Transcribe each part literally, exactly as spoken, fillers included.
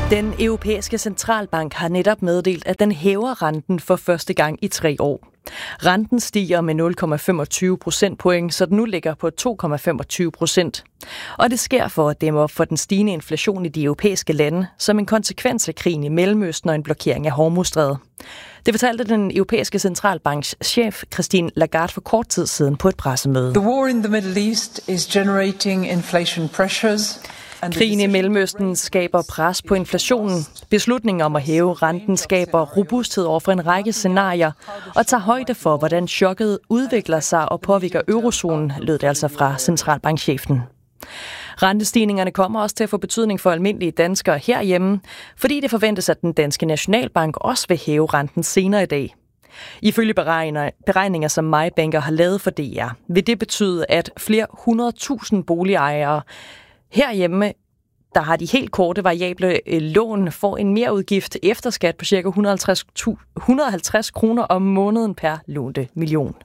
Den europæiske centralbank har netop meddelt, at den hæver renten for første gang i tre år. Renten stiger med nul komma femogtyve procentpoint, så den nu ligger på to komma femogtyve procent. Og det sker for at dæmme op for den stigende inflation i de europæiske lande, som en konsekvens af krigen i Mellemøsten og en blokering af Hormuzstrædet. Det fortalte den europæiske centralbanks chef, Christine Lagarde, for kort tid siden på et pressemøde. The war in the Middle East is generating inflation pressures. Krigen i Mellemøsten skaber pres på inflationen. Beslutningen om at hæve renten skaber robusthed over for en række scenarier og tager højde for, hvordan chokket udvikler sig og påvirker eurozonen, lød det altså fra centralbankchefen. Rentestigningerne kommer også til at få betydning for almindelige danskere herhjemme, fordi det forventes, at den danske nationalbank også vil hæve renten senere i dag. Ifølge beregninger, som MyBanker har lavet for D R, vil det betyde, at flere hundredtusind boligejere herhjemme, der har de helt korte variable lån, får en merudgift efter skat på ca. et hundrede og halvtreds kroner om måneden per lånte million.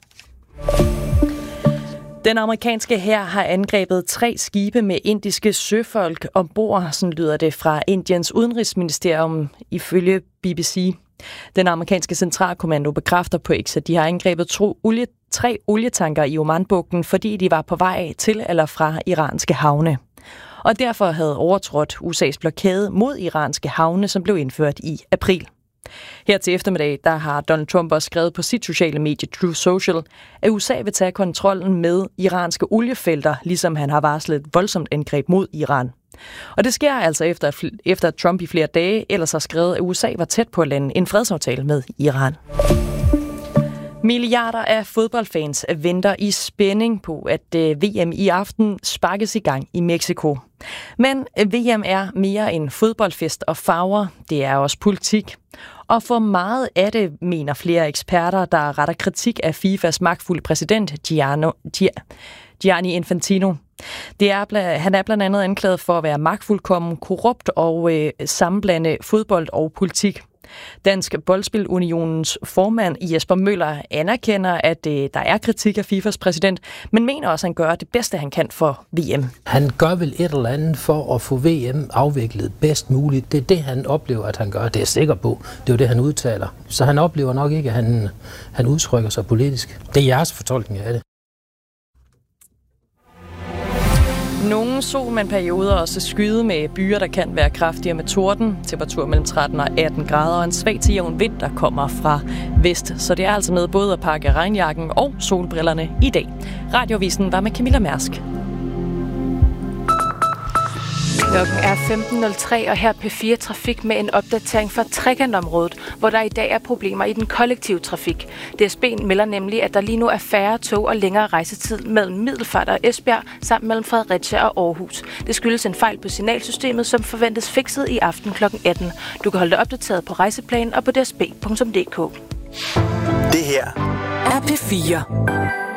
Den amerikanske hær har angrebet tre skibe med indiske søfolk ombord, sådan lyder det fra Indiens udenrigsministerium ifølge B B C. Den amerikanske centralkommando bekræfter på X, at de har angrebet to olie, tre olietanker i Omanbugten, fordi de var på vej til eller fra iranske havne. Og derfor havde overtrådt U S A's blokade mod iranske havne, som blev indført i april. Her til eftermiddag, der har Donald Trump også skrevet på sit sociale medie Truth Social, at U S A vil tage kontrollen med iranske oliefelter, ligesom han har varslet et voldsomt angreb mod Iran. Og det sker altså efter, efter at Trump i flere dage ellers har skrevet, at U S A var tæt på at lande en fredsaftale med Iran. Milliarder af fodboldfans venter i spænding på, at V M i aften sparkes i gang i Mexico. Men V M er mere end fodboldfest og farver, det er også politik. Og for meget af det, mener flere eksperter, der retter kritik af FIFAs magtfulde præsident Gianno, Gianni Infantino. Det er, han er blandt andet anklaget for at være magtfuldkommen, korrupt og øh, sammenblande fodbold og politik. Dansk Boldspilunionens formand Jesper Møller anerkender, at øh, der er kritik af FIFAs præsident, men mener også, at han gør det bedste, han kan for V M. Han gør vel et eller andet for at få V M afviklet bedst muligt. Det er det, han oplever, at han gør. Det er jeg sikker på. Det er jo det, han udtaler. Så han oplever nok ikke, at han, han udtrykker sig politisk. Det er jeres fortolkning af det. Nogle sol, men perioder også skyde med byer, der kan være kraftigere med torden. Temperatur mellem tretten og atten grader og en svag til jævn vind, der kommer fra vest. Så det er altså med både at pakke regnjakken og solbrillerne i dag. Radiovisen var med Camilla Mærsk. Klokken er femten nul tre, og her P fire Trafik med en opdatering fra trekantområdet, hvor der i dag er problemer i den kollektive trafik. D S B melder nemlig, at der lige nu er færre tog og længere rejsetid mellem Middelfart og Esbjerg, samt mellem Fredericia og Aarhus. Det skyldes en fejl på signalsystemet, som forventes fikset i aften klokken atten. Du kan holde dig opdateret på Rejseplan og på d s b punktum d k. Det her er P fire.